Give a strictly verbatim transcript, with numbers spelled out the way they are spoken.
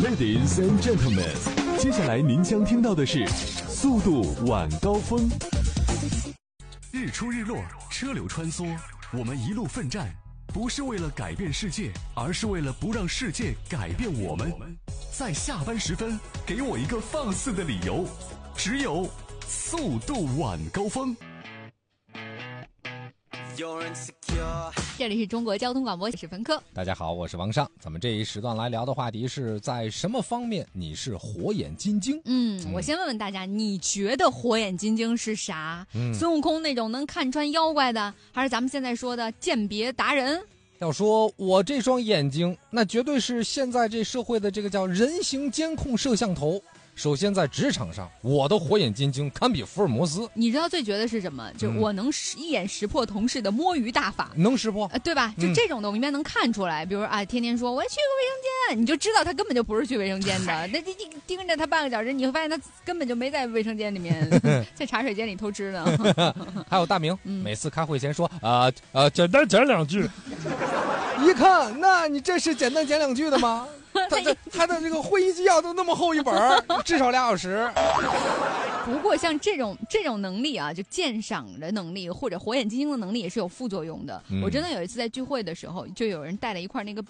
Ladies and gentlemen， 接下来您将听到的是速度晚高峰。日出日落，车流穿梭，我们一路奋战，不是为了改变世界，而是为了不让世界改变我们。在下班时分，给我一个放肆的理由，只有速度晚高峰。 这里是中国交通广播，我是冯科。 大家好，我是王尚。咱们这一时段来聊的话题是在什么方面你是火眼金睛？ 嗯，我先问问大家，你觉得火眼金睛是啥？ 嗯， 孙悟空那种能看穿妖怪的，还是咱们现在说的鉴别达人？ 要说我这双眼睛，那绝对是现在这社会的这个叫人形监控摄像头。首先在职场上，我的火眼金睛堪比福尔摩斯。 你知道最绝的是什么？就我能一眼识破同事的摸鱼大法。 能识破、 呃、对吧？就这种的我们应该能看出来。比如啊，天天说我要去个卫生间，你就知道他根本就不是去卫生间的。那你盯着他半个小时，你会发现他根本就没在卫生间里面，在茶水间里偷吃呢。 还有大明、嗯、每次开会前说啊呃, 呃简单讲两句，一看，那你这是简单讲两句的吗？他的他的这个会议纪要都那么厚一本，至少俩小时。 不过像这种这种能力啊，就鉴赏的能力或者火眼金睛的能力也是有副作用的。嗯、我真的有一次在聚会的时候，就有人带了一块那个